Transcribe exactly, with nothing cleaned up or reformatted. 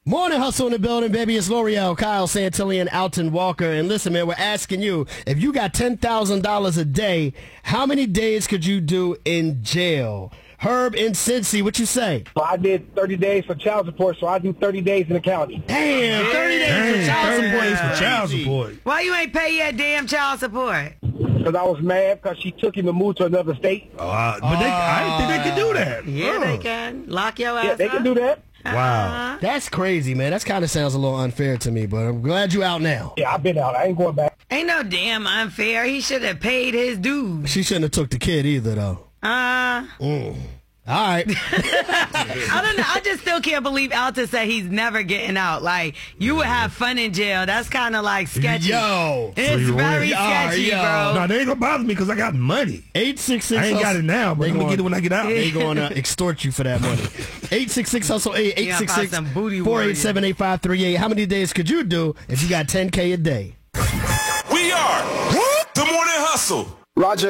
Morning Hustle in the building, baby. It's L'Oreal, Kyle Santilli, and Alton Walker. And listen, man, we're asking you, if you got ten thousand dollars a day, how many days could you do in jail? Herb in Cincy, what you say? So I did thirty days for child support, so I do thirty days in the county. Damn, thirty days Dang, for child thirty support. days for child Crazy. support. Why you ain't pay your damn child support? Because I was mad because she took him to move to another state. Uh, but they, I didn't think they could do that. Yeah, Oh. they can. Lock your ass Yeah, they up. can do that. Wow. That's crazy, man. That kind of sounds a little unfair to me, but I'm glad you out now. Yeah, I've been out. I ain't going back. Ain't no damn unfair. He should have paid his dues. She shouldn't have took the kid either, though. Uh, Mm. All right. I don't know. I just still can't believe Alton said he's never getting out. Like, you would have fun in jail. That's kind of like sketchy. Yo. It's you very really are, sketchy, yo. bro. No, they ain't gonna bother me because I got money. eight six six I ain't got it now, but They I'm gonna gonna- get it when I get out. They going to extort you for that money. eight six six hustle eight eight six six some booty four eight seven eight five three eight. How many days could you do if you got ten K a day? We are the Morning Hustle. Roger.